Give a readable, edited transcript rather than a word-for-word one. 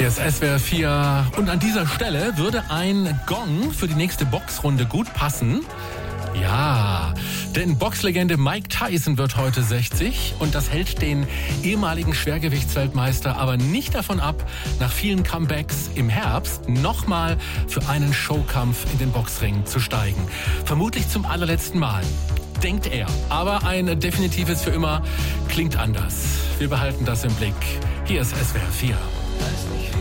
Hier ist SWR 4 und an dieser Stelle würde ein Gong für die nächste Boxrunde gut passen. Ja, denn Boxlegende Mike Tyson wird heute 60 und das hält den ehemaligen Schwergewichtsweltmeister aber nicht davon ab, nach vielen Comebacks im Herbst nochmal für einen Showkampf in den Boxring zu steigen. Vermutlich zum allerletzten Mal, denkt er. Aber ein definitives für immer klingt anders. Wir behalten das im Blick. Hier ist SWR 4.